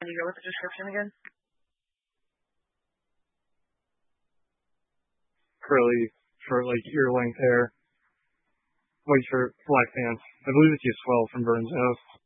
Can you go with the description again? Curly, short, like ear length hair, white shirt, black pants. I believe it's just 12 from Burns House.